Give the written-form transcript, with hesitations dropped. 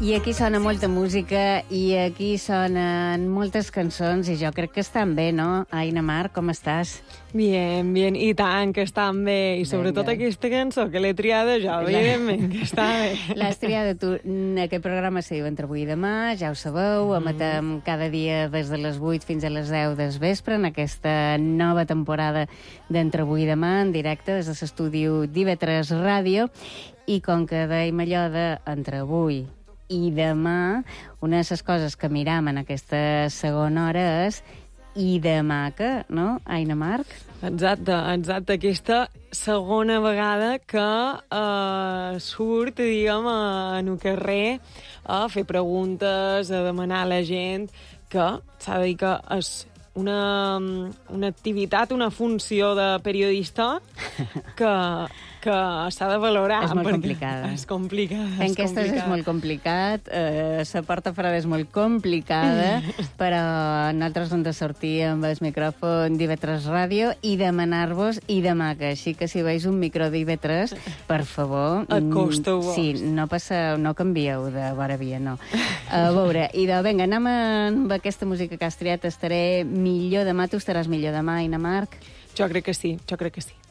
I aquí sona molta música i aquí sonen moltes cançons i jo crec que estan bé, no? Aina Mar, com estàs? Bien, bien, i tant, que estan bé. I sobretot aquesta cançó, que l'he triada jo, evidentment, que està bé. L'has triada tu. Aquest programa se diu Entre avui i demà, ja ho sabeu, emetem cada dia des de les 8 fins a les 10 del vespre en aquesta nova temporada d'Entre avui i demà, en directe des de l'estudi d'IV3 Ràdio. I com que dèiem allò d'entre avui i demà, una de les coses que miram en aquesta segona hora és i demà que, no, Aina Marc? Exacte. Aquesta segona vegada que surt, diguem, en el carrer a fer preguntes, a demanar a la gent, que s'ha de dir que és una activitat, una funció de periodista que s'ha de valorar. És molt complicada. És complicada. Fer enquestes és molt complicat, la porta frada és molt complicada, però nosaltres hem de sortir amb el micròfon d'IV3 Ràdio i demanar-vos i demà, que així que si veus un micro d'IV3, per favor... Acosteu-vos. Sí, no passeu, no canvieu de vora via, no. A veure, i vinga, anem amb aquesta música que has triat, estaré millor demà, tu estaràs millor demà, Aina Marc? Jo crec que sí.